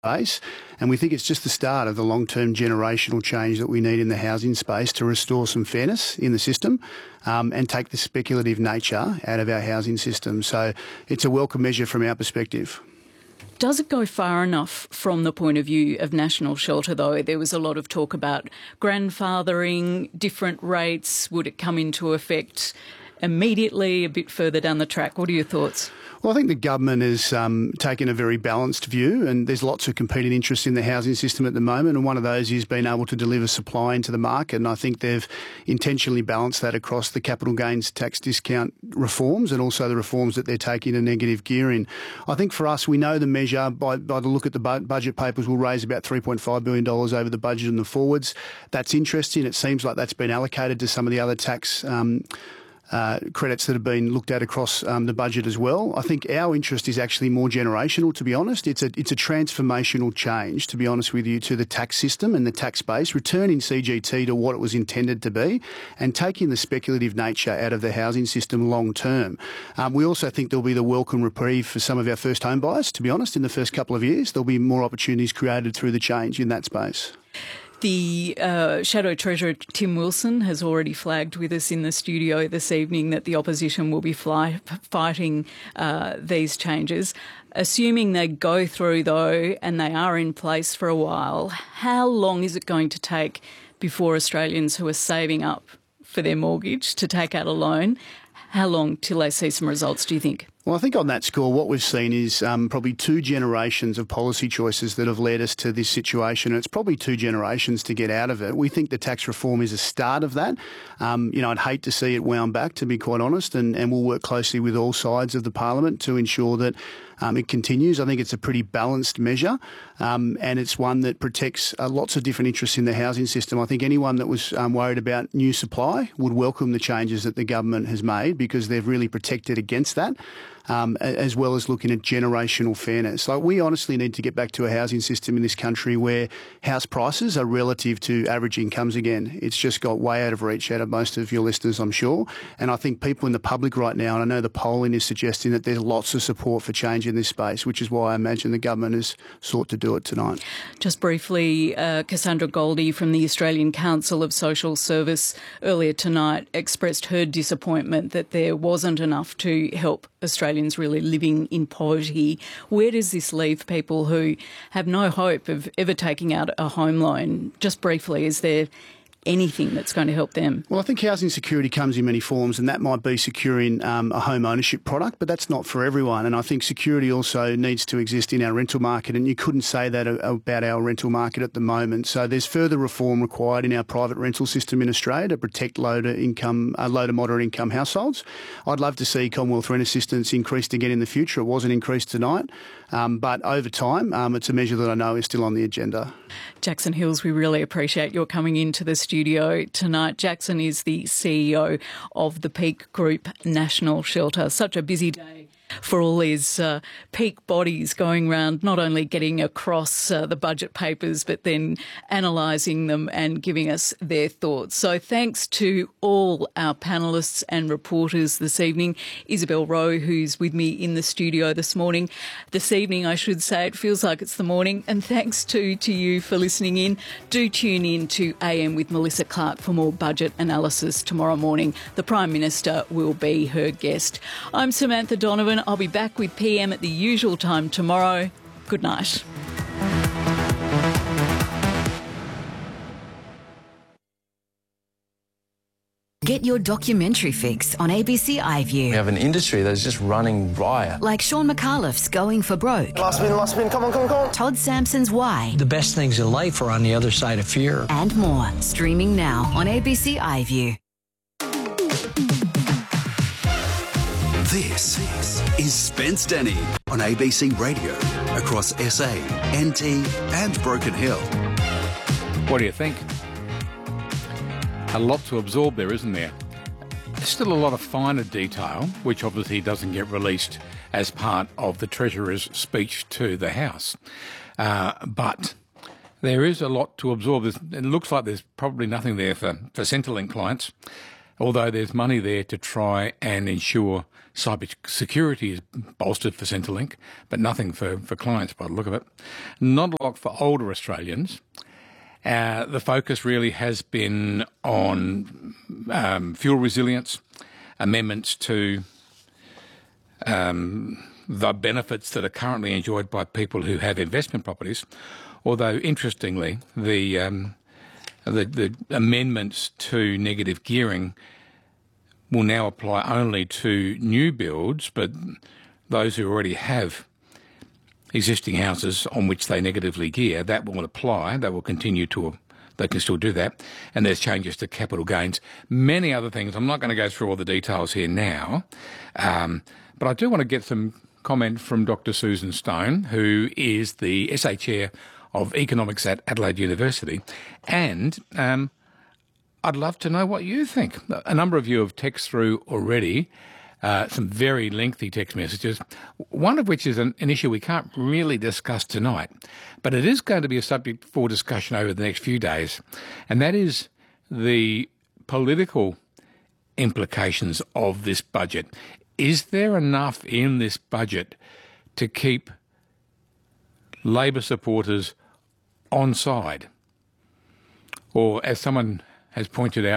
space, and we think it's just the start of the long-term generational change that we need in the housing space to restore some fairness in the system and take the speculative nature out of our housing system. So it's a welcome measure from our perspective. Does it go far enough from the point of view of National Shelter, though? There was a lot of talk about grandfathering, different rates. Would it come into effect immediately, a bit further down the track? What are your thoughts? Well, I think the government has taken a very balanced view, and there's lots of competing interests in the housing system at the moment, and one of those is being able to deliver supply into the market, and I think they've intentionally balanced that across the capital gains tax discount reforms and also the reforms that they're taking a negative gear in. I think for us, we know the measure, by the look at the budget papers, will raise about $3.5 billion over the budget and the forwards. That's interesting. It seems like that's been allocated to some of the other tax credits that have been looked at across the budget as well. I think our interest is actually more generational, to be honest. It's a transformational change, to be honest with you, to the tax system and the tax base, returning CGT to what it was intended to be and taking the speculative nature out of the housing system long term. We also think there'll be the welcome reprieve for some of our first home buyers, to be honest. In the first couple of years, there'll be more opportunities created through the change in that space. The Shadow Treasurer, Tim Wilson, has already flagged with us in the studio this evening that the opposition will be fighting these changes. Assuming they go through, though, and they are in place for a while, how long is it going to take before Australians who are saving up for their mortgage to take out a loan, how long till they see some results, do you think? Well, I think on that score, what we've seen is probably two generations of policy choices that have led us to this situation. It's probably two generations to get out of it. We think the tax reform is a start of that. I'd hate to see it wound back, to be quite honest, and we'll work closely with all sides of the parliament to ensure that it continues. I think it's a pretty balanced measure, and it's one that protects lots of different interests in the housing system. I think anyone that was worried about new supply would welcome the changes that the government has made because they've really protected against that. As well as looking at generational fairness. Like, we honestly need to get back to a housing system in this country where house prices are relative to average incomes again. It's just got way out of reach out of most of your listeners, I'm sure. And I think people in the public right now, and I know the polling is suggesting that there's lots of support for change in this space, which is why I imagine the government has sought to do it tonight. Just briefly, Cassandra Goldie from the Australian Council of Social Service earlier tonight expressed her disappointment that there wasn't enough to help Australians really living in poverty. Where does this leave people who have no hope of ever taking out a home loan? Just briefly, is there anything that's going to help them? Well, I think housing security comes in many forms, and that might be securing a home ownership product, but that's not for everyone. And I think security also needs to exist in our rental market, and you couldn't say that about our rental market at the moment. So there's further reform required in our private rental system in Australia to protect low to moderate income households. I'd love to see Commonwealth Rent Assistance increased again in the future. It wasn't increased tonight, but over time, it's a measure that I know is still on the agenda. Jackson Hills, we really appreciate your coming into the studio tonight. Jackson is the CEO of the Peak Group National Shelter. Such a busy day for all these peak bodies going around, not only getting across the budget papers, but then analysing them and giving us their thoughts. So thanks to all our panellists and reporters this evening. Isabel Rowe, who's with me in the studio this evening, I should say. It feels like it's the morning. And thanks to you for listening in. Do tune in to AM with Melissa Clark for more budget analysis tomorrow morning. The Prime Minister will be her guest. I'm Samantha Donovan. I'll be back with PM at the usual time tomorrow. Good night. Get your documentary fix on ABC iView. We have an industry that's just running riot. Like Sean McAuliffe's Going for Broke. Last spin, come on. Todd Sampson's Why. The best things in life are on the other side of fear. And more. Streaming now on ABC iView. This is Spence Denny on ABC Radio across SA, NT and Broken Hill. What do you think? A lot to absorb there, isn't there? There's still a lot of finer detail, which obviously doesn't get released as part of the Treasurer's speech to the House. But there is a lot to absorb. It looks like there's probably nothing there for Centrelink clients. although there's money there to try and ensure cyber security is bolstered for Centrelink, but nothing for clients by the look of it. Not a lot for older Australians. The focus really has been on fuel resilience, amendments to the benefits that are currently enjoyed by people who have investment properties, although interestingly, the amendments to negative gearing will now apply only to new builds, but those who already have existing houses on which they negatively gear, that will apply. They will continue to, they can still do that. And there's changes to capital gains. Many other things. I'm not going to go through all the details here now, but I do want to get some comment from Dr. Susan Stone, who is the SA Chair of Economics at Adelaide University. And I'd love to know what you think. A number of you have texted through already, some very lengthy text messages, one of which is an issue we can't really discuss tonight, but it is going to be a subject for discussion over the next few days, and that is the political implications of this budget. Is there enough in this budget to keep Labor supporters on side? Or, as someone has pointed out,